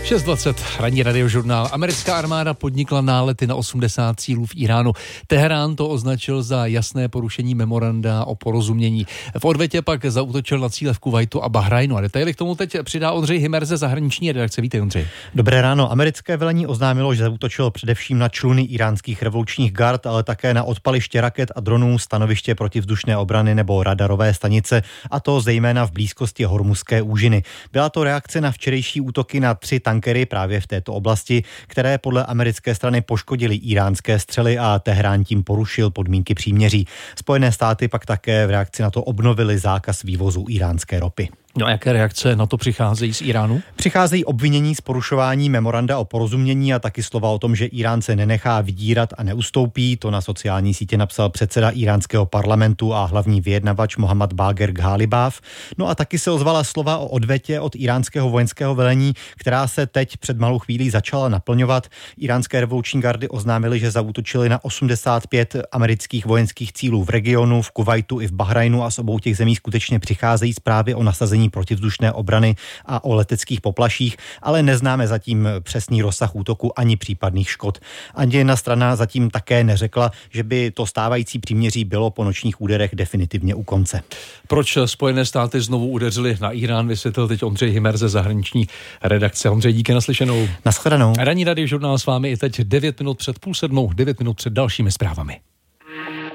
6:20, ranní radiožurnál. Americká armáda podnikla nálety na 80 cílů v Iránu. Teherán to označil za jasné porušení memoranda o porozumění. V odvětě pak zaútočil na cíle v Kuvajtu a Bahrajnu. A detaily k tomu teď přidá Ondřej Hymer ze zahraniční redakce. Vítej, Ondřej. Dobré ráno. Americké velení oznámilo, že zaútočilo především na čluny iránských revolučních gard, ale také na odpaliště raket a dronů, stanoviště protivzdušné obrany nebo radarové stanice, a to zejména v blízkosti Hormuzské úžiny. Byla to reakce na včerejší útoky na 3 tankery právě v této oblasti, které podle americké strany poškodily iránské střely a Teherán tím porušil podmínky příměří. Spojené státy pak také v reakci na to obnovily zákaz vývozu iránské ropy. No a jaké reakce na to přicházejí z Iránu? Přicházejí obvinění z porušování memoranda o porozumění a taky slova o tom, že Irán se nenechá vydírat a neustoupí. To na sociální sítě napsal předseda iránského parlamentu a hlavní vyjednavač Mohammad Bagher Ghalibaf. No a taky se ozvala slova o odvetě od iránského vojenského velení, která se teď před malou chvílí začala naplňovat. Iránské revoluční gardy oznámily, že zaútočili na 85 amerických vojenských cílů v regionu, v Kuvajtu i v Bahrajnu, a z obou těch zemí skutečně přicházejí zprávy o nasazení protivzdušné obrany a o leteckých poplaších, ale neznáme zatím přesný rozsah útoku ani případných škod. Ani jedna strana zatím také neřekla, že by to stávající příměří bylo po nočních úderech definitivně u konce. Proč Spojené státy znovu udeřily na Irán, vysvětlil teď Ondřej Hymer ze zahraniční redakce. Ondřej, díky, naslyšenou. Nashledanou. Ranní radiožurnál s vámi i teď 9 minut před 6:30, 9 minut před dalšími zprávami.